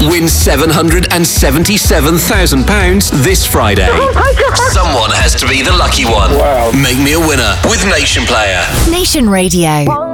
Win £777,000 this Friday. Oh my God. Someone has to be the lucky one. Wow. Make me a winner with Nation Player. Nation Radio.